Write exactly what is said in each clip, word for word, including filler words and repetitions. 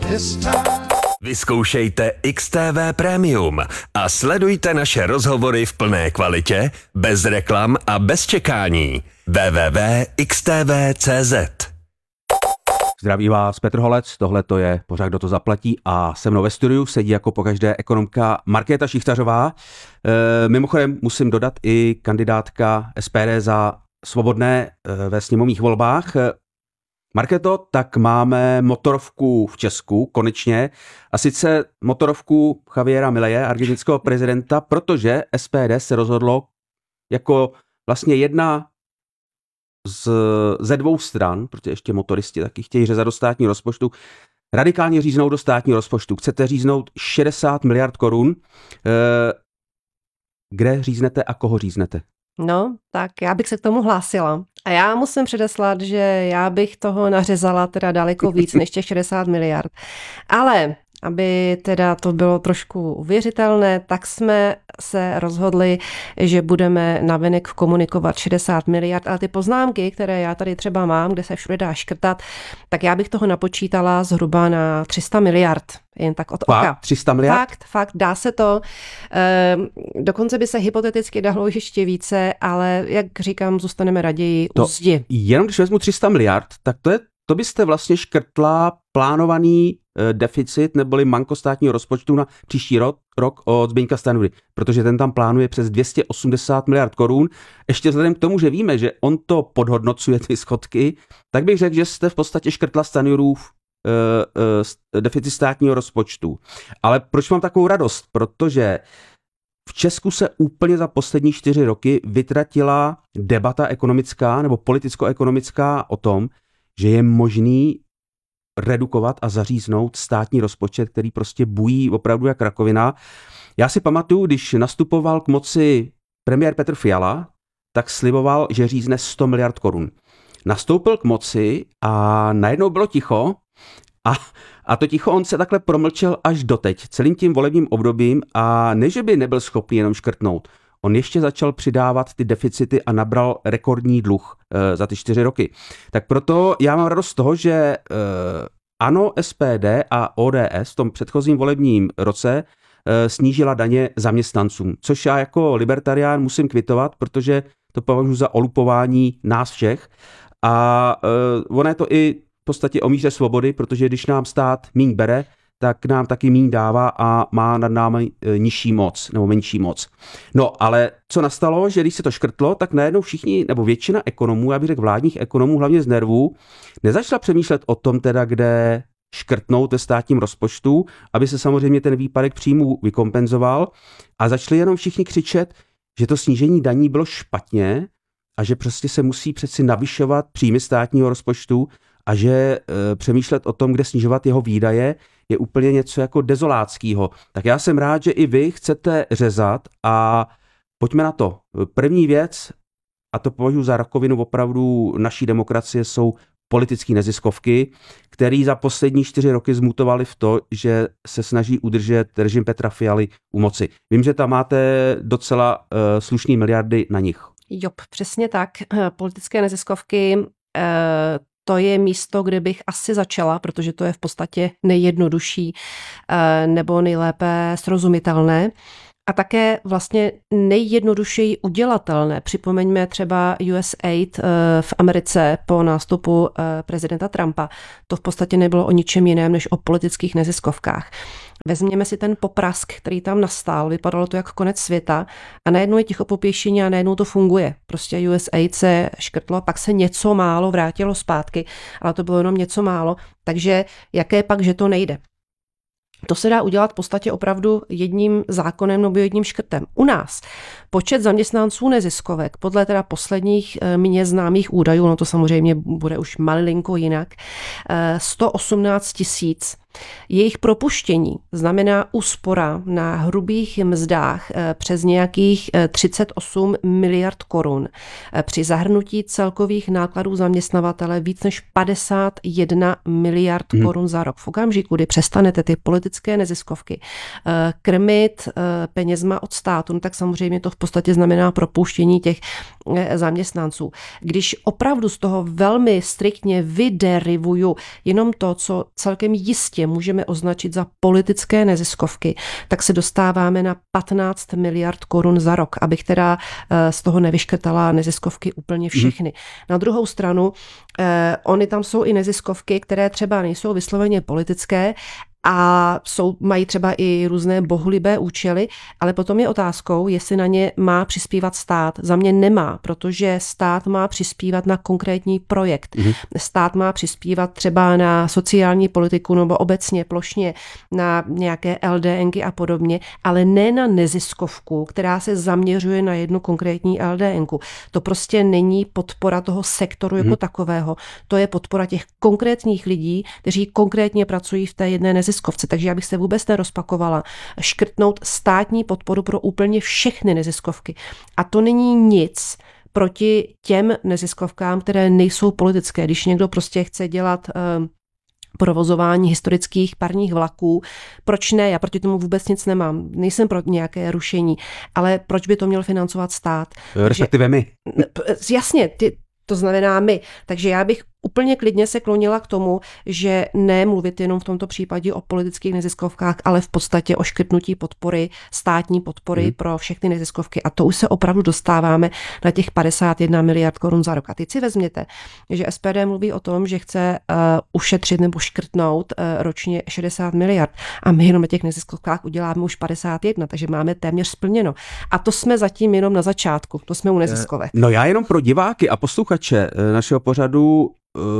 Vyzkoušejte X T V Premium a sledujte naše rozhovory v plné kvalitě, bez reklam a bez čekání. w w w tečka x t v tečka c z Zdraví vás Petr Holec, tohle to je Pořád kdo to zaplatí a se mnou ve studiu sedí jako pokaždé ekonomka Markéta Šichtařová. E, mimochodem musím dodat i kandidátka S P D za Svobodné e, ve sněmovních volbách. Markéto, tak máme motorovku v Česku, konečně, a sice motorovku Javiera Mileje, argentinského prezidenta, protože S P D se rozhodlo jako vlastně jedna z, ze dvou stran, protože ještě motoristi taky chtějí řezat do státního rozpočtu, radikálně říznout do státního rozpočtu. Chcete říznout šedesát miliard korun. E, kde říznete a koho říznete? No, tak já bych se k tomu hlásila. A já musím předeslat, že já bych toho nařezala teda daleko víc než těch šedesát miliard. Ale aby teda to bylo trošku uvěřitelné, tak jsme se rozhodli, že budeme navenek komunikovat šedesát miliard, ale ty poznámky, které já tady třeba mám, kde se všude dá škrtat, tak já bych toho napočítala zhruba na tři sta miliard. Jen tak od oka. tři sta miliard? Fakt, fakt, dá se to. E, dokonce by se hypoteticky dalo ještě více, ale jak říkám, zůstaneme raději to u zdi. Jenom když vezmu tři sta miliard, tak to je To byste vlastně škrtla plánovaný e, deficit neboli manko státního rozpočtu na příští rok, rok od Zbyňka Stanjury, protože ten tam plánuje přes dvě stě osmdesát miliard korun. Ještě vzhledem k tomu, že víme, že on to podhodnocuje ty schodky, tak bych řekl, že jste v podstatě škrtla Stanjurův e, e, deficit státního rozpočtu. Ale proč mám takovou radost? Protože v Česku se úplně za poslední čtyři roky vytratila debata ekonomická nebo politicko-ekonomická o tom, že je možný redukovat a zaříznout státní rozpočet, který prostě bují opravdu jak rakovina. Já si pamatuju, když nastupoval k moci premiér Petr Fiala, tak sliboval, že řízne sto miliard korun. Nastoupil k moci a najednou bylo ticho a, a to ticho on se takhle promlčel až doteď, celým tím volebním obdobím, a ne, že by nebyl schopný jenom škrtnout. On ještě začal přidávat ty deficity a nabral rekordní dluh e, za ty čtyři roky. Tak proto já mám radost z toho, že e, ANO, S P D a O D S v tom předchozím volebním roce e, snížila daně zaměstnancům, což já jako libertarián musím kvitovat, protože to považuji za olupování nás všech. A e, ono je to i v podstatě o míře svobody, protože když nám stát míň bere, tak nám taky míň dává a má nad námi nižší moc nebo menší moc. No, ale co nastalo, že když se to škrtlo, tak najednou všichni, nebo většina ekonomů, já bych řekl vládních ekonomů, hlavně z nervů, nezačala přemýšlet o tom teda, kde škrtnout ve státním rozpočtu, aby se samozřejmě ten výpadek příjmů vykompenzoval, a začali jenom všichni křičet, že to snížení daní bylo špatně a že prostě se musí přeci navyšovat příjmy státního rozpočtu a že e, přemýšlet o tom, kde snižovat jeho výdaje, je úplně něco jako dezolátského. Tak já jsem rád, že i vy chcete řezat a pojďme na to. První věc, a to považuji za rakovinu opravdu naší demokracie, jsou politické neziskovky, které za poslední čtyři roky zmutovaly v to, že se snaží udržet režim Petra Fialy u moci. Vím, že tam máte docela uh, slušný miliardy na nich. Jo, přesně tak. Politické neziskovky, uh... to je místo, kde bych asi začala, protože to je v podstatě nejjednodušší nebo nejlépe srozumitelné a také vlastně nejjednodušeji udělatelné. Připomeňme třeba U S A I D v Americe po nástupu prezidenta Trumpa. To v podstatě nebylo o ničem jiném než o politických neziskovkách. Vezměme si ten poprask, který tam nastal, vypadalo to jako konec světa a najednou je ticho po pěšině a najednou to funguje. Prostě U S A I D se škrtlo, pak se něco málo vrátilo zpátky, ale to bylo jenom něco málo, takže jaké pak, že to nejde? To se dá udělat v podstatě opravdu jedním zákonem nebo jedním škrtem. U nás počet zaměstnanců neziskovek, podle teda posledních mně známých údajů, no to samozřejmě bude už malinko jinak, sto osmnáct tisíc. Jejich propuštění znamená úspora na hrubých mzdách přes nějakých třicet osm miliard korun. Při zahrnutí celkových nákladů zaměstnavatele víc než padesát jedna miliard hmm. korun za rok. V okamžiku, kdy přestanete ty politické neziskovky krmit penězma od státu, no tak samozřejmě to v podstatě znamená propuštění těch zaměstnanců. Když opravdu z toho velmi striktně vyderivuju jenom to, co celkem jistě nemůžeme označit za politické neziskovky, tak se dostáváme na patnáct miliard korun za rok, abych teda z toho nevyškrtala neziskovky úplně všechny. Hmm. Na druhou stranu, eh, oni tam jsou i neziskovky, které třeba nejsou vysloveně politické, a jsou, mají třeba i různé bohulibé účely, ale potom je otázkou, jestli na ně má přispívat stát. Za mě nemá, protože stát má přispívat na konkrétní projekt. Mm-hmm. Stát má přispívat třeba na sociální politiku nebo obecně, plošně na nějaké LDNky a podobně, ale ne na neziskovku, která se zaměřuje na jednu konkrétní LDNku. To prostě není podpora toho sektoru mm-hmm. jako takového. To je podpora těch konkrétních lidí, kteří konkrétně pracují v té jedné neziskovce. Takže já bych se vůbec nerozpakovala škrtnout státní podporu pro úplně všechny neziskovky. A to není nic proti těm neziskovkám, které nejsou politické. Když někdo prostě chce dělat uh, provozování historických parních vlaků, proč ne? Já proti tomu vůbec nic nemám. Nejsem pro nějaké rušení, ale proč by to měl financovat stát? Respektive my. Jasně, ty, to znamená my. Takže já bych úplně klidně se klonila k tomu, že ne mluvit jenom v tomto případě o politických neziskovkách, ale v podstatě o škrtnutí podpory, státní podpory hmm. pro všechny neziskovky. A to už se opravdu dostáváme na těch padesát jedna miliard korun za rok. A teď si vezměte, že S P D mluví o tom, že chce uh, ušetřit nebo škrtnout uh, ročně šedesát miliard. A my jenom na těch neziskovkách uděláme už padesát jedna, takže máme téměř splněno. A to jsme zatím jenom na začátku. To jsme u neziskovek. No já jenom pro diváky a posluchače našeho pořadu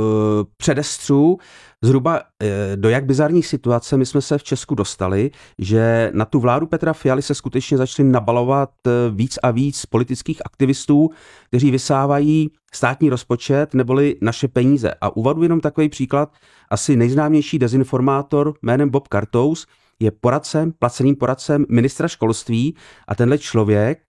předestřu zhruba do jak bizarní situace my jsme se v Česku dostali, že na tu vládu Petra Fialy se skutečně začaly nabalovat víc a víc politických aktivistů, kteří vysávají státní rozpočet neboli naše peníze. A uvedu jenom takový příklad, asi nejznámější dezinformátor jménem Bob Kartous je poradcem, placeným poradcem ministra školství a tenhle člověk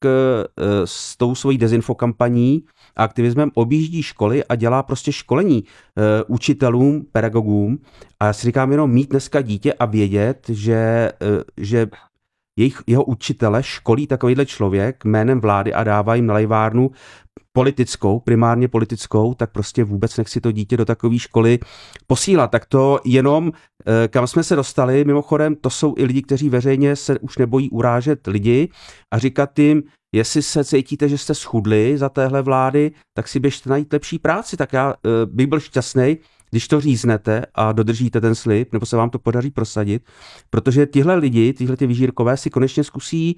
s tou svojí dezinfokampaní a aktivismem objíždí školy a dělá prostě školení učitelům, pedagogům. A já si říkám jenom mít dneska dítě a vědět, že, že jejich, jeho učitele školí takovýhle člověk jménem vlády a dává jim na lejvárnu politickou, primárně politickou, tak prostě vůbec nechci to dítě do takové školy posílat. Tak to jenom, kam jsme se dostali, mimochodem, to jsou i lidi, kteří veřejně se už nebojí urážet lidi a říkat jim, jestli se cítíte, že jste schudli za téhle vlády, tak si běžte najít lepší práci. Tak já bych byl šťastný, když to říznete a dodržíte ten slib, nebo se vám to podaří prosadit, protože tihle lidi, tyhle ty vyžírkové si konečně zkusí,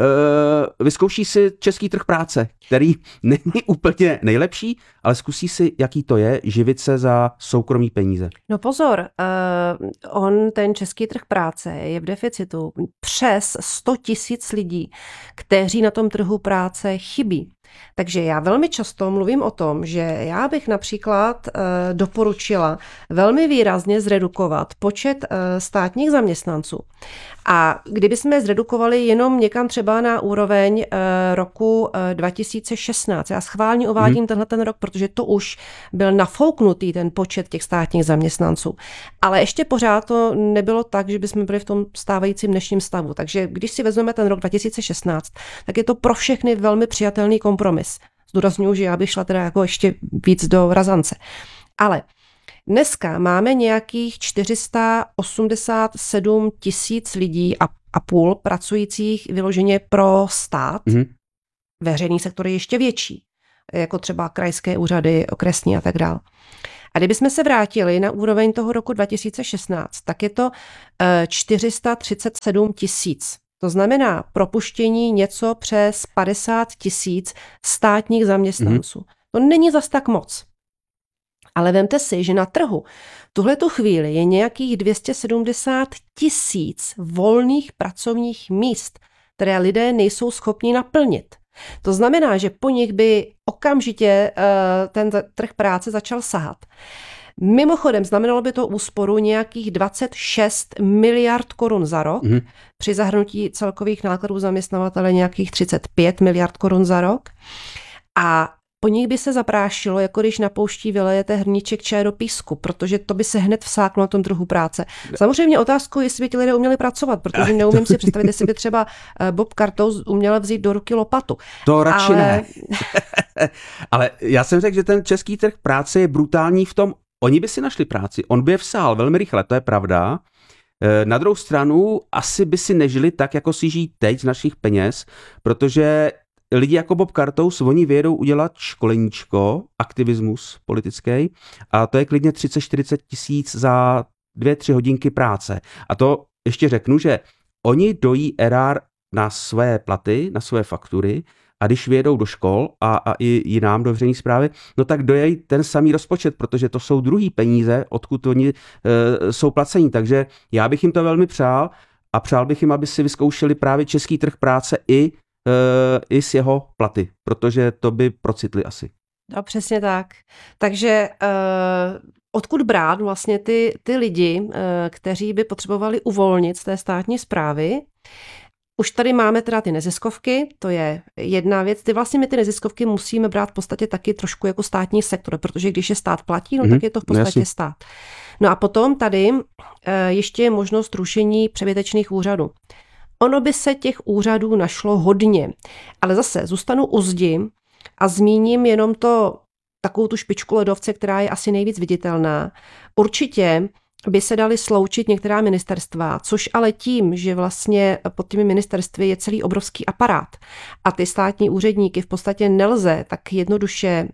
uh, vyzkouší si český trh práce, který není úplně nejlepší, ale zkusí si, jaký to je, živit se za soukromý peníze. No pozor, uh, on, ten český trh práce je v deficitu přes sto tisíc lidí, kteří na tom trhu práce chybí. Takže já velmi často mluvím o tom, že já bych například uh, doporučila velmi výrazně zredukovat počet uh, státních zaměstnanců. A kdybychom je zredukovali jenom někam třeba na úroveň uh, roku uh, dva tisíce šestnáct, já schválně uvádím hmm. tenhle ten rok, protože to už byl nafouknutý ten počet těch státních zaměstnanců. Ale ještě pořád to nebylo tak, že bychom byli v tom stávajícím dnešním stavu. Takže když si vezmeme ten rok dva tisíce šestnáct, tak je to pro všechny velmi přijatelný kompromis. Zdůrazňuji, že já bych šla teda jako ještě víc do razance. Ale dneska máme nějakých čtyři sta osmdesát sedm tisíc lidí a, a půl pracujících vyloženě pro stát. Mm-hmm. Veřejný sektor je ještě větší, jako třeba krajské úřady, okresní a tak dále. A kdybychom se vrátili na úroveň toho roku dva tisíce šestnáct, tak je to čtyři sta třicet sedm tisíc. To znamená propuštění něco přes padesát tisíc státních zaměstnanců. Mm-hmm. To není zas tak moc. Ale vemte si, že na trhu tuhletu chvíli je nějakých dvě stě sedmdesát tisíc volných pracovních míst, které lidé nejsou schopni naplnit. To znamená, že po nich by okamžitě uh, ten trh práce začal sahat. Mimochodem, znamenalo by to úsporu nějakých dvacet šest miliard korun za rok, mm. při zahrnutí celkových nákladů zaměstnavatele nějakých třicet pět miliard korun za rok. A po nich by se zaprášilo, jako když na pouští vylejete hrníček čaje do písku, protože to by se hned vsáklo na tom trhu práce. Samozřejmě otázkou, jestli by ti lidé uměli pracovat, protože neumím si představit, jestli by třeba Bob Kartous uměl vzít do ruky lopatu. To radši Ale... ne. Ale já jsem řekl, že ten český trh práce je brutální v tom, oni by si našli práci, on by je vsál velmi rychle, to je pravda, Na druhou stranu asi by si nežili tak, jako si žijí teď z našich peněz, protože lidi jako Bob Kartous, oni vědou udělat školeníčko, aktivismus politický, a to je klidně třicet čtyřicet tisíc za dvě, tři hodinky práce. A to ještě řeknu, že oni dojí R R na své platy, na své faktury, a když vědou do škol a, a i jinám do veřejné správy, no tak dojejí ten samý rozpočet, protože to jsou druhý peníze, odkud oni e, jsou placení. Takže já bych jim to velmi přál a přál bych jim, aby si vyzkoušeli právě český trh práce i, e, i s jeho platy, protože to by procitli asi. No, přesně tak. Takže uh, odkud brát vlastně ty, ty lidi, uh, kteří by potřebovali uvolnit z té státní správy? Už tady máme teda ty neziskovky, to je jedna věc. Ty vlastně my ty neziskovky musíme brát v podstatě taky trošku jako státní sektor, protože když je stát platí, no mm-hmm. tak je to v podstatě no, stát. No a potom tady uh, ještě je možnost rušení přebytečných úřadů. Ono by se těch úřadů našlo hodně, ale zase zůstanu u zdi a zmíním jenom to, takovou tu špičku ledovce, která je asi nejvíc viditelná. Určitě by se daly sloučit některá ministerstva, což ale tím, že vlastně pod těmi ministerstvy je celý obrovský aparát a ty státní úředníky v podstatě nelze tak jednoduše e,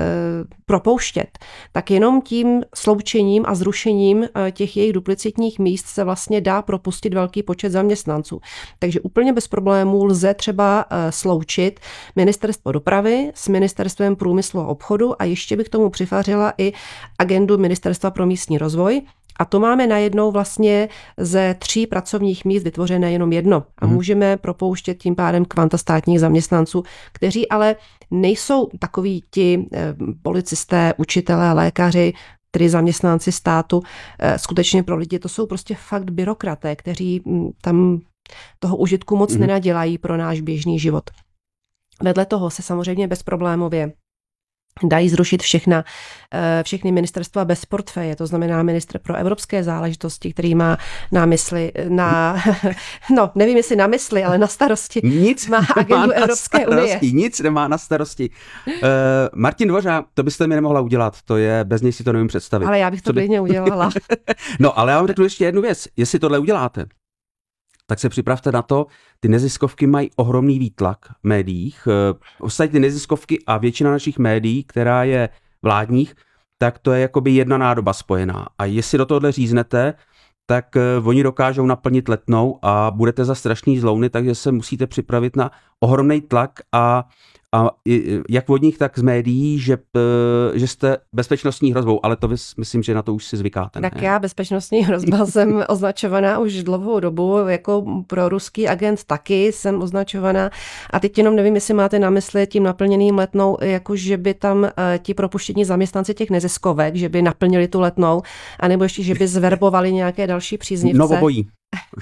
propouštět, tak jenom tím sloučením a zrušením e, těch jejich duplicitních míst se vlastně dá propustit velký počet zaměstnanců. Takže úplně bez problémů lze třeba e, sloučit ministerstvo dopravy s ministerstvem průmyslu a obchodu a ještě bych k tomu přifařila i agendu ministerstva pro místní rozvoj. A to máme najednou vlastně ze tří pracovních míst vytvořené jenom jedno. A můžeme propouštět tím pádem kvanta státních zaměstnanců, kteří ale nejsou takoví ti eh, policisté, učitelé, lékaři, tedy zaměstnanci státu. Eh, skutečně pro lidi to jsou prostě fakt byrokraté, kteří m, tam toho užitku moc mm. nenadělají pro náš běžný život. Vedle toho se samozřejmě bezproblémově dají zrušit všechna, všechny ministerstva bez portfeje, to znamená ministr pro evropské záležitosti, který má na mysli, na, no nevím jestli na mysli, ale na starosti, nic má agendu Evropské unie. Nic nemá na starosti. Uh, Martin Dvořák, to byste mi nemohla udělat, to je, bez něj si to nevím představit. Ale já bych to klidně by... udělala. No, ale já vám řeknu ještě jednu věc, jestli tohle uděláte, tak se připravte na to, ty neziskovky mají ohromný výtlak v médiích. Ostatně ty neziskovky a většina našich médií, která je vládních, tak to je jakoby jedna nádoba spojená. A jestli do tohohle říznete, tak oni dokážou naplnit Letnou a budete za strašný zlouny, takže se musíte připravit na ohromný tlak a A jak od nich, tak z médií, že, že jste bezpečnostní hrozbou, ale to vy, myslím, že na to už si zvykáte. Tak ne? já bezpečnostní hrozba jsem označovaná už dlouhou dobu, jako proruský agent taky jsem označovaná. A teď jenom nevím, jestli máte na mysli tím naplněným Letnou, jako že by tam ti propuštění zaměstnanci těch neziskovek, že by naplnili tu Letnou, anebo ještě, že by zverbovali nějaké další příznivce. No obojí.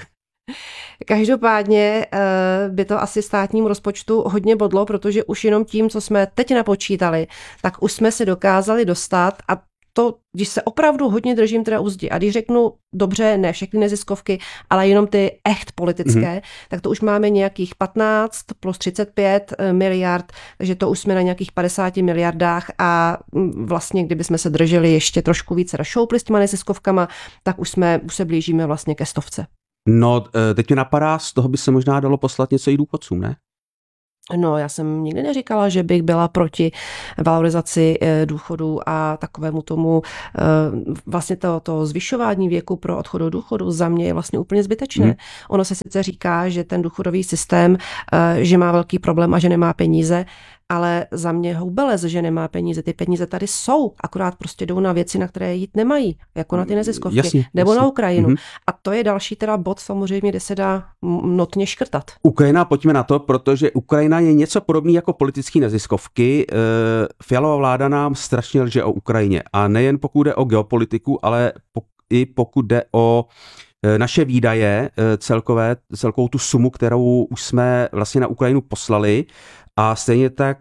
Každopádně by to asi státnímu rozpočtu hodně bodlo, protože už jenom tím, co jsme teď napočítali, tak už jsme se dokázali dostat a to, když se opravdu hodně držím teda u zdi a když řeknu dobře, ne všechny neziskovky, ale jenom ty echt politické, mm-hmm. tak to už máme nějakých patnáct plus třicet pět miliard, takže to už jsme na nějakých padesáti miliardách a vlastně, kdyby jsme se drželi ještě trošku více šoupli s těma neziskovkama, tak už, jsme, už se blížíme vlastně ke stovce. No, teď mě napadá, z toho by se možná dalo poslat něco i důchodcům, ne? No, já jsem nikdy neříkala, že bych byla proti valorizaci důchodů a takovému tomu vlastně to, to zvyšování věku pro odchod do důchodu za mě je vlastně úplně zbytečné. Hmm. Ono se sice říká, že ten důchodový systém, že má velký problém a že nemá peníze, ale za mě houbelez, že nemá peníze. Ty peníze tady jsou, akorát prostě jdou na věci, na které jít nemají, jako na ty neziskovky, jasně, nebo jasně. na Ukrajinu. Mm-hmm. A to je další teda bod samozřejmě, kde se dá notně škrtat. Ukrajina, pojďme na to, protože Ukrajina je něco podobný jako politické neziskovky. Fialová vláda nám strašně lže o Ukrajině. A nejen pokud jde o geopolitiku, ale i pokud jde o naše výdaje celkové, celkovou tu sumu, kterou už jsme vlastně na Ukrajinu poslali. A stejně tak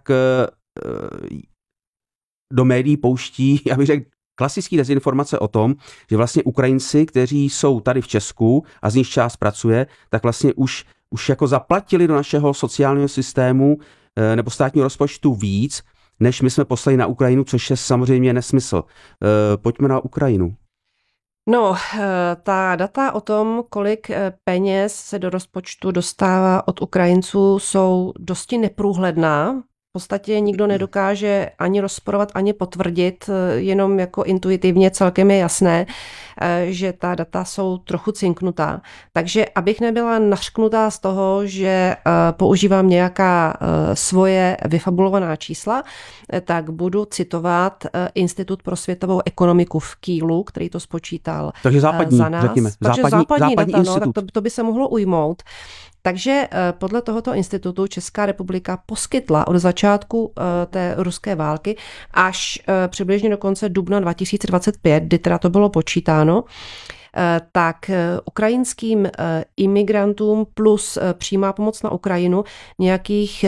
do médií pouští, já bych řekl, klasický dezinformace o tom, že vlastně Ukrajinci, kteří jsou tady v Česku a z nich část pracuje, tak vlastně už, už jako zaplatili do našeho sociálního systému nebo státního rozpočtu víc, než my jsme poslali na Ukrajinu, což je samozřejmě nesmysl. Pojďme na Ukrajinu. No, ta data o tom, kolik peněz se do rozpočtu dostává od Ukrajinců, jsou dosti neprůhledná. V podstatě nikdo nedokáže ani rozporovat, ani potvrdit, jenom jako intuitivně celkem je jasné, že ta data jsou trochu cinknutá. Takže abych nebyla nařknutá z toho, že používám nějaká svoje vyfabulovaná čísla, tak budu citovat Institut pro světovou ekonomiku v Kielu, který to spočítal Takže západní, za nás. řekněme. Takže západní, západní, západní data, institut. no, tak to, to by se mohlo ujmout. Takže podle tohoto institutu Česká republika poskytla od začátku té ruské války až přibližně do konce dubna dva tisíce dvacet pět, kdy teda to bylo počítáno, tak ukrajinským imigrantům plus přímá pomoc na Ukrajinu nějakých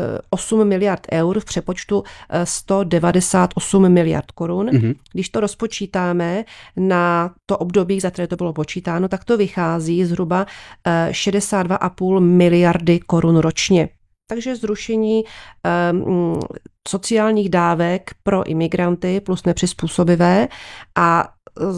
osm miliard eur, v přepočtu sto devadesát osm miliard korun. Mm-hmm. Když to rozpočítáme na to období, za které to bylo počítáno, tak to vychází zhruba šedesát dva a půl miliardy korun ročně. Takže zrušení um, sociálních dávek pro imigranty plus nepřizpůsobivé a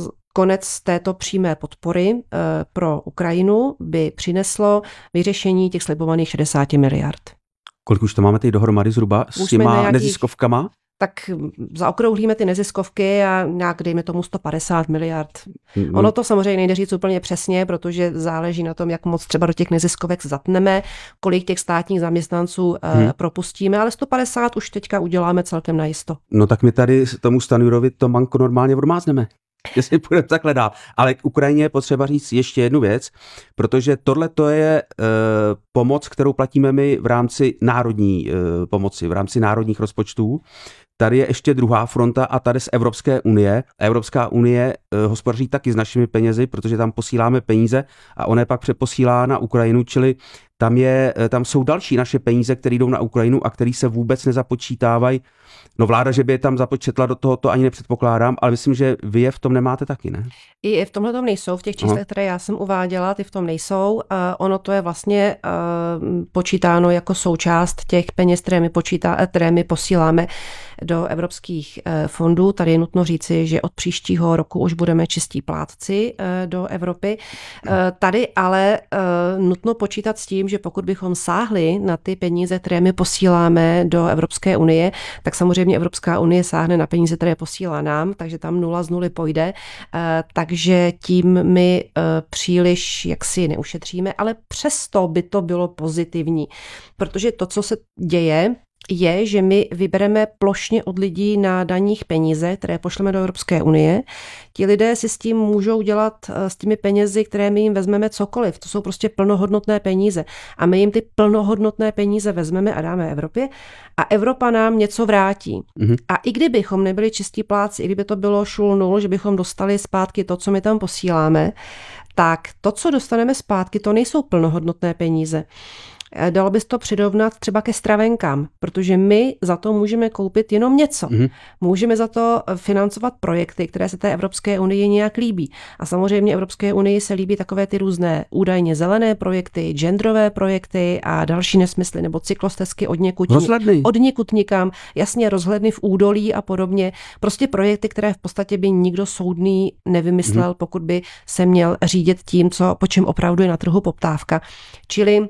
konec této přímé podpory uh, pro Ukrajinu by přineslo vyřešení těch slibovaných šedesát miliard. Kolik už to máme teď dohromady zhruba s těma nějakých... neziskovkama? Tak zaokrouhlíme ty neziskovky a nějak dejme tomu sto padesát miliard. Mm. Ono to samozřejmě nejde říct úplně přesně, protože záleží na tom, jak moc třeba do těch neziskovek zatneme, kolik těch státních zaměstnanců hmm. uh, propustíme, ale sto padesát už teďka uděláme celkem najisto. No tak my tady tomu Stanjurovi to manko normálně odmázneme. Jestli půjdeme takhle dál. Ale k Ukrajině je potřeba říct ještě jednu věc, protože tohle to je e, pomoc, kterou platíme my v rámci národní e, pomoci, v rámci národních rozpočtů. Tady je ještě druhá fronta a tady z Evropské unie. Evropská unie e, hospodaří taky s našimi penězi, protože tam posíláme peníze a ona je pak přeposílá na Ukrajinu, čili tam, je, tam jsou další naše peníze, které jdou na Ukrajinu a které se vůbec nezapočítávají. No vláda, že by je tam započetla do toho, to ani nepředpokládám, ale myslím, že vy je v tom nemáte taky, ne? I v tomhle tom nejsou, v těch číslech, Aha. které já jsem uváděla, ty v tom nejsou. Uh, ono to je vlastně uh, počítáno jako součást těch peněz, které my, počítá, které my posíláme do evropských uh, fondů. Tady je nutno říci, že od příštího roku už budeme čistí plátci uh, do Evropy. Uh, tady ale uh, nutno počítat s tím, že pokud bychom sáhli na ty peníze, které my posíláme do Evropské unie, tak samozřejmě Evropská unie sáhne na peníze, které posílá nám, takže tam nula z nuly pojde. Uh, tak takže tím my uh, příliš jaksi neušetříme, ale přesto by to bylo pozitivní, protože to, co se děje, je, že my vybereme plošně od lidí na daních peníze, které pošleme do Evropské unie. Ti lidé si s tím můžou dělat, s těmi penězi, které my jim vezmeme cokoliv. To jsou prostě plnohodnotné peníze. A my jim ty plnohodnotné peníze vezmeme a dáme Evropě a Evropa nám něco vrátí. Mm-hmm. A i kdybychom nebyli čistí pláci, i kdyby to bylo šul nul, že bychom dostali zpátky to, co my tam posíláme, tak to, co dostaneme zpátky, to nejsou plnohodnotné peníze. Dalo bys to přirovnat třeba ke stravenkám, protože my za to můžeme koupit jenom něco. Mm-hmm. Můžeme za to financovat projekty, které se té Evropské unii nějak líbí. A samozřejmě Evropské unii se líbí takové ty různé údajně zelené projekty, genderové projekty a další nesmysly, nebo cyklostezky od někud, od někud nikam, jasně rozhledny v údolí a podobně. Prostě projekty, které v podstatě by nikdo soudný nevymyslel, mm-hmm. pokud by se měl řídit tím, co, po čem opravdu je na trhu poptávka. Čili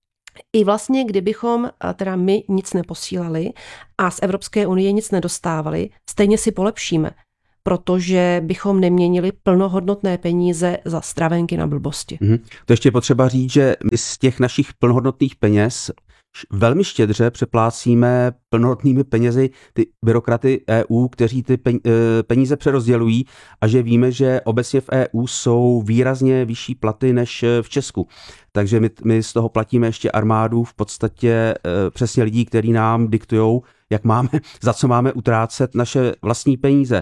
i vlastně, kdybychom teda my nic neposílali a z Evropské unie nic nedostávali, stejně si polepšíme, protože bychom neměnili plnohodnotné peníze za stravenky na blbosti. Mm-hmm. To ještě je potřeba říct, že my z těch našich plnohodnotných peněz velmi štědře přeplácíme plnohodnotnými penězi ty byrokraty E U, kteří ty peníze přerozdělují a že víme, že obecně v E U jsou výrazně vyšší platy než v Česku. Takže my, my z toho platíme ještě armádu v podstatě přesně lidí, kteří nám diktujou, jak máme, za co máme utrácet naše vlastní peníze.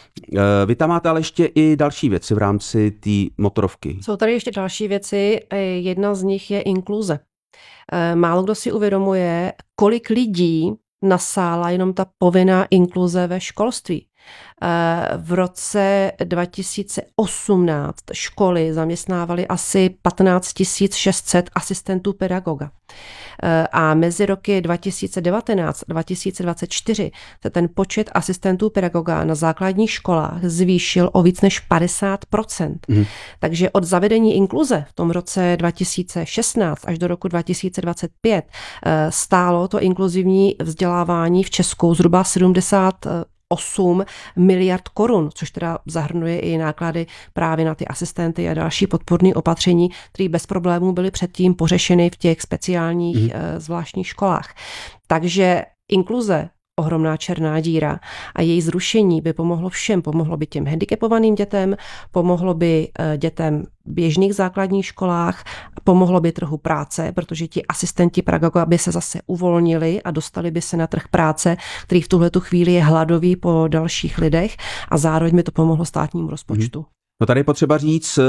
Vy tam máte ale ještě i další věci v rámci té motorovky. Jsou tady ještě další věci. Jedna z nich je inkluze. Málo kdo si uvědomuje, kolik lidí nasála jenom ta povinná inkluze ve školství. V roce dva tisíce osmnáct školy zaměstnávaly asi patnáct tisíc šest set asistentů pedagoga. A mezi roky dva tisíce devatenáct a dva tisíce dvacet čtyři se ten počet asistentů pedagoga na základních školách zvýšil o víc než padesát procent. Mm. Takže od zavedení inkluze v tom roce dva tisíce šestnáct až do roku dva tisíce dvacet pět stálo to inkluzivní vzdělávání v Česku zhruba sedmdesát osm miliard korun, což teda zahrnuje i náklady právě na ty asistenty a další podpůrné opatření, které bez problémů byly předtím pořešeny v těch speciálních mm. zvláštních školách. Takže inkluze, ohromná černá díra a její zrušení by pomohlo všem. Pomohlo by těm handicapovaným dětem, pomohlo by dětem v běžných základních školách, pomohlo by trhu práce, protože ti asistenti pedagoga by se zase uvolnili a dostali by se na trh práce, který v tuhletu chvíli je hladový po dalších lidech a zároveň by to pomohlo státnímu rozpočtu. No tady je potřeba říct,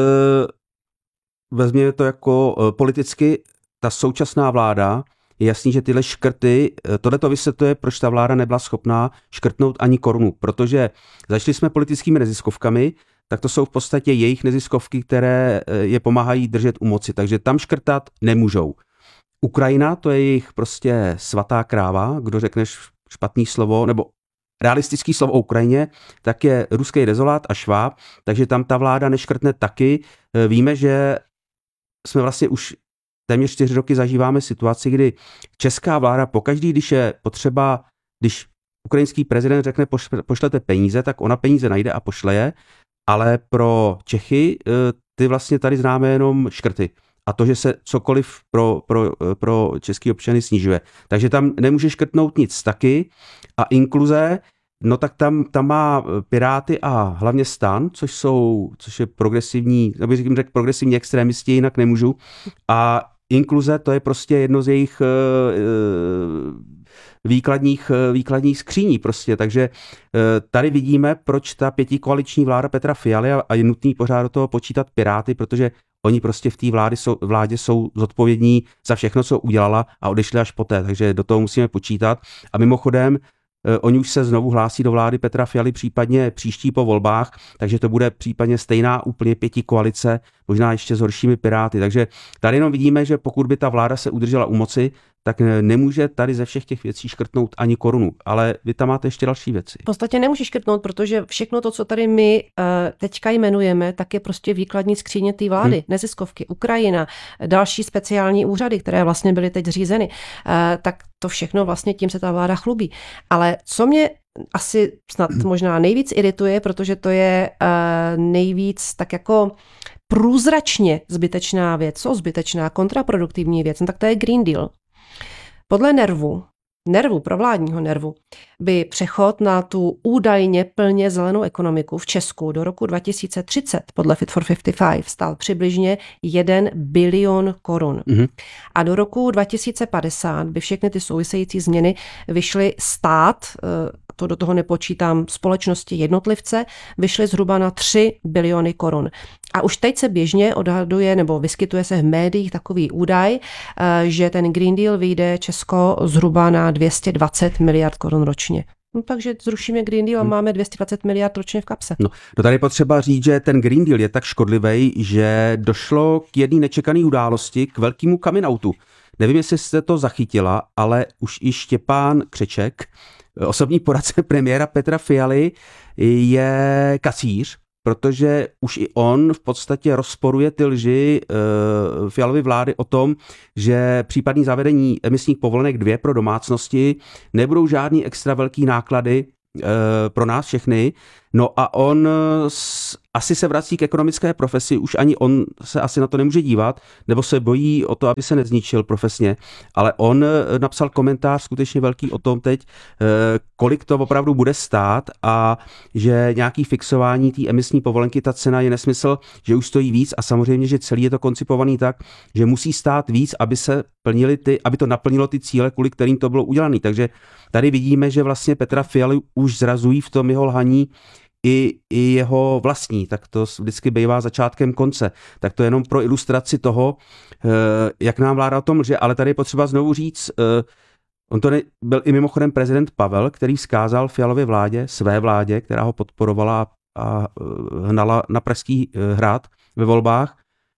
vezměme to jako politicky, ta současná vláda, je jasný, že tyhle škrty, tohleto vysvětluje, proč ta vláda nebyla schopná škrtnout ani korunu, protože začali jsme politickými neziskovkami, tak to jsou v podstatě jejich neziskovky, které je pomáhají držet u moci, takže tam škrtat nemůžou. Ukrajina, to je jejich prostě svatá kráva, kdo řekneš špatný slovo, nebo realistický slovo o Ukrajině, tak je ruský dezolát a Šváb, takže tam ta vláda neškrtne taky. Víme, že jsme vlastně už téměř čtyři roky zažíváme situaci, kdy česká vláda pokaždý, když je potřeba, když ukrajinský prezident řekne pošlete peníze, tak ona peníze najde a pošle je, ale pro Čechy ty vlastně tady známe jenom škrty. A to, že se cokoliv pro, pro, pro český občany snižuje. Takže tam nemůže škrtnout nic taky. A inkluze, no tak tam, tam má Piráty a hlavně STAN, což jsou, což je progresivní, nebo bych řekl progresivní extrémisti, jinak nemůžu. A inkluze, to je prostě jedno z jejich výkladních, výkladních skříní prostě, takže tady vidíme, proč ta pětikoaliční vláda Petra Fialy a je nutný pořád do toho počítat Piráty, protože oni prostě v té vládě jsou, vládě jsou zodpovědní za všechno, co udělala a odešli až poté, takže do toho musíme počítat. A mimochodem, oni už se znovu hlásí do vlády Petra Fialy případně příští po volbách, takže to bude případně stejná úplně pěti koalice, možná ještě s horšími Piráty. Takže tady jenom vidíme, že pokud by ta vláda se udržela u moci, tak nemůže tady ze všech těch věcí škrtnout ani korunu. Ale vy tam máte ještě další věci. V podstatě nemůže škrtnout, protože všechno to, co tady my uh, teďka jmenujeme, tak je prostě výkladní skříně té vlády. Hmm. Neziskovky, Ukrajina, další speciální úřady, které vlastně byly teď zřízeny. Uh, tak to všechno vlastně tím se ta vláda chlubí. Ale co mě asi snad možná nejvíc irituje, protože to je uh, nejvíc tak jako průzračně zbytečná věc, co zbytečná, kontraproduktivní věc, no tak to je Green Deal. Podle nervu, nervu, provládního nervu, by přechod na tu údajně plně zelenou ekonomiku v Česku do roku dva tisíce třicet podle Fit for padesát pět stál přibližně jeden bilion korun. Mm-hmm. A do roku dva tisíce padesát by všechny ty související změny vyšly stát, to do toho nepočítám společnosti jednotlivce, vyšly zhruba na tři biliony korun. A už teď se běžně odhaduje nebo vyskytuje se v médiích takový údaj, že ten Green Deal vyjde Česko zhruba na dvě stě dvacet miliard korun ročně. No, takže zrušíme Green Deal a hmm. máme dvě stě dvacet miliard ročně v kapse. No, no tady je potřeba říct, že ten Green Deal je tak škodlivý, že došlo k jedné nečekané události, k velkému coming outu. Nevím, jestli jste to zachytila, ale už i Štěpán Křeček, osobní poradce premiéra Petra Fialy, je kacíř, protože už i on v podstatě rozporuje ty lži uh, Fialovy vlády o tom, že případný zavedení emisních povolenek dvě pro domácnosti nebudou žádný extra velký náklady uh, pro nás všechny. No a on s, asi se vrací k ekonomické profesi, už ani on se asi na to nemůže dívat, nebo se bojí o to, aby se nezničil profesně, ale on napsal komentář skutečně velký o tom teď, kolik to opravdu bude stát a že nějaký fixování té emisní povolenky, ta cena je nesmysl, že už stojí víc a samozřejmě, že celý je to koncipovaný tak, že musí stát víc, aby se plnili ty, aby to naplnilo ty cíle, kvůli kterým to bylo udělané. Takže tady vidíme, že vlastně Petra Fialy už zrazují v tom jeho lhaní I, i jeho vlastní, tak to vždycky bývá začátkem konce. Tak to je jenom pro ilustraci toho, jak nám vláda o tom lže, ale tady je potřeba znovu říct, On to ne, byl i mimochodem prezident Pavel, který vzkázal Fialově vládě, své vládě, která ho podporovala a hnala na Pražský hrad ve volbách,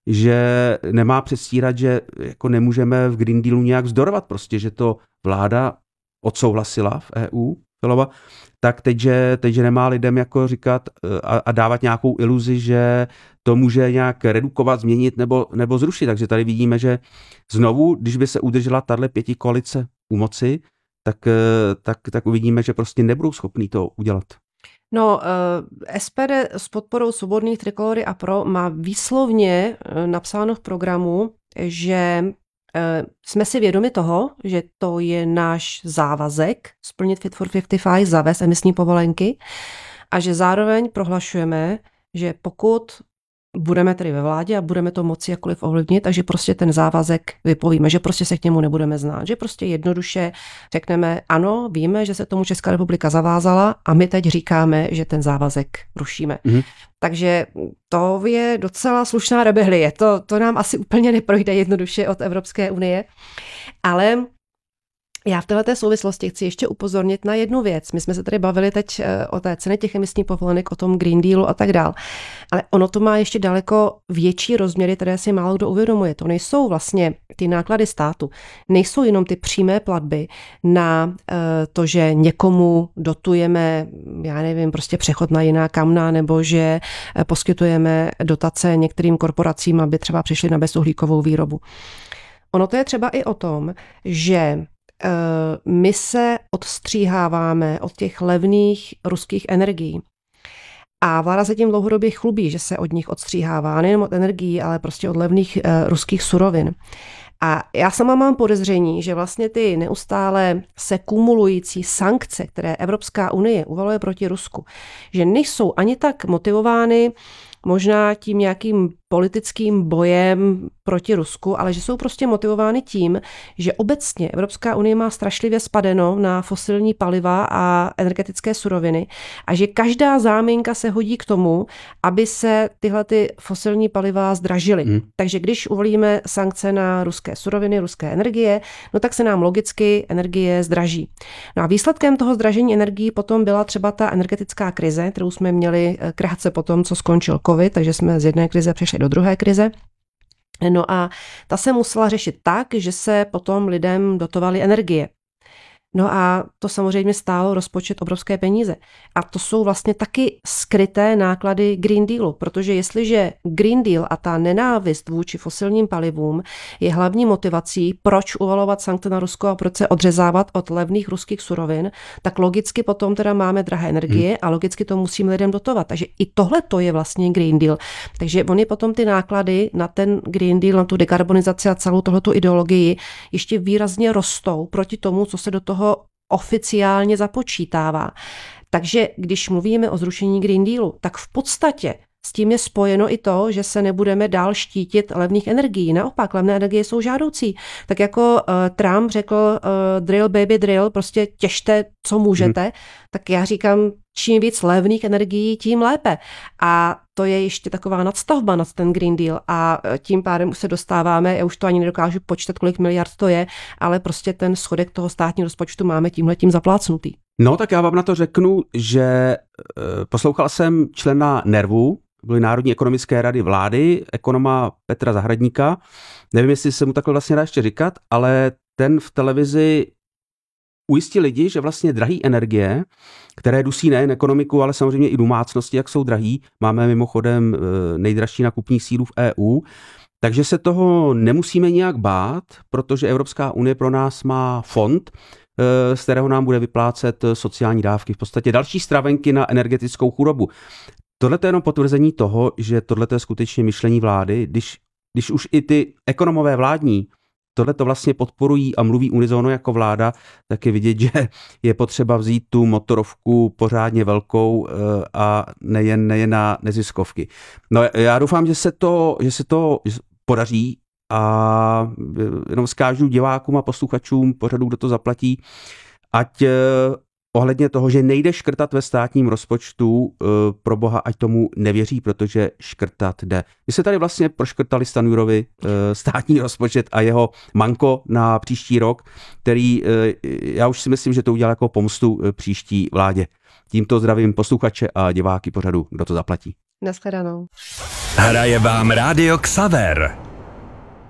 že nemá předstírat, že jako nemůžeme v Green Dealu nějak vzdorovat, prostě, že to vláda odsouhlasila v E U, Fialova, tak teď, že, teď, že nemá lidem jako říkat a, a dávat nějakou iluzi, že to může nějak redukovat, změnit nebo, nebo zrušit. Takže tady vidíme, že znovu, když by se udržela tahle pěti koalice u moci, tak, tak, tak uvidíme, že prostě nebudou schopní to udělat. No, S P D s podporou Svobodných, Trikolory a Pro má výslovně napsáno v programu, že jsme si vědomi toho, že to je náš závazek splnit Fit for padesát pět, zavést emisní povolenky a že zároveň prohlašujeme, že pokud budeme tedy ve vládě a budeme to moci jakkoliv ovlivnit, takže prostě ten závazek vypovíme, že prostě se k němu nebudeme znát, že prostě jednoduše řekneme, ano, víme, že se tomu Česká republika zavázala a my teď říkáme, že ten závazek rušíme. Mm-hmm. Takže to je docela slušná rebehlie. To, to nám asi úplně neprojde jednoduše od Evropské unie, ale já v této souvislosti chci ještě upozornit na jednu věc. My jsme se tady bavili teď o té ceně těch emisních povolenek, o tom Green Dealu a tak dál. Ale ono to má ještě daleko větší rozměry, které si málo kdo uvědomuje. To nejsou vlastně ty náklady státu. Nejsou jenom ty přímé platby na to, že někomu dotujeme, já nevím, prostě přechod na jiná kamna, nebo že poskytujeme dotace některým korporacím, aby třeba přišli na bezuhlíkovou výrobu. Ono to je třeba i o tom, že my se odstříháváme od těch levných ruských energií. A vláda se tím dlouhodobě chlubí, že se od nich odstříhává, nejen od energií, ale prostě od levných uh, ruských surovin. A já sama mám podezření, že vlastně ty neustále se kumulující sankce, které Evropská unie uvaluje proti Rusku, že nejsou ani tak motivovány možná tím nějakým politickým bojem proti Rusku, ale že jsou prostě motivovány tím, že obecně Evropská unie má strašlivě spadeno na fosilní paliva a energetické suroviny a že každá záminka se hodí k tomu, aby se tyhle ty fosilní paliva zdražily. Hmm. Takže když uvolíme sankce na ruské suroviny, ruské energie, no tak se nám logicky energie zdraží. No a výsledkem toho zdražení energií potom byla třeba ta energetická krize, kterou jsme měli krátce potom, co skončil covid, takže jsme z jedné krize přešli do druhé krize. No a ta se musela řešit tak, že se potom lidem dotovaly energie. No a to samozřejmě stálo rozpočet obrovské peníze. A to jsou vlastně taky skryté náklady Green Dealu, protože jestliže Green Deal a ta nenávist vůči fosilním palivům je hlavní motivací, proč uvalovat sankce na Rusko a proč se odřezávat od levných ruských surovin, tak logicky potom teda máme drahé energie hmm. a logicky to musíme lidem dotovat. Takže i tohle to je vlastně Green Deal. Takže oni potom ty náklady na ten Green Deal, na tu dekarbonizaci a celou tohletu ideologii ještě výrazně rostou proti tomu, co se do toho oficiálně započítává. Takže když mluvíme o zrušení Green Dealu, tak v podstatě s tím je spojeno i to, že se nebudeme dál štítit levných energií. Naopak, levné energie jsou žádoucí. Tak jako uh, Trump řekl uh, drill baby drill, prostě těžte, co můžete, hmm. tak já říkám, čím víc levných energií, tím lépe. A to je ještě taková nadstavba nad ten Green Deal a tím pádem už se dostáváme, já už to ani nedokážu počítat, kolik miliard to je, ale prostě ten schodek toho státního rozpočtu máme tímhletím zaplácnutý. No tak já vám na to řeknu, že e, poslouchal jsem člena NERVu, byly Národní ekonomické rady vlády, ekonoma Petra Zahradníka. Nevím, jestli se mu takhle vlastně dá ještě říkat, ale ten v televizi ujistil lidi, že vlastně drahý energie, které dusí nejen ekonomiku, ale samozřejmě i domácnosti, jak jsou drahý. Máme mimochodem nejdražší nakupní sílu v E U, takže se toho nemusíme nějak bát, protože Evropská unie pro nás má fond, z kterého nám bude vyplácet sociální dávky. V podstatě další stravenky na energetickou chudobu. Tohle je jenom potvrzení toho, že tohle je skutečně myšlení vlády, když, když už i ty ekonomové vládní tohle to vlastně podporují a mluví unizono jako vláda, tak je vidět, že je potřeba vzít tu motorovku pořádně velkou a nejen, nejen na neziskovky. No já doufám, že se to, že se to podaří a jenom vzkážu divákům a posluchačům pořadu, kdo to zaplatí, ať ohledně toho, že nejde škrtat ve státním rozpočtu, pro boha ať tomu nevěří, protože škrtat jde. My se tady vlastně proškrtali Stanjurovi státní rozpočet a jeho manko na příští rok, který já už si myslím, že to udělal jako pomstu příští vládě. Tímto zdravím posluchače a diváky pořadu Kdo to zaplatí. Nashledanou. Hraje vám Rádio Xaver.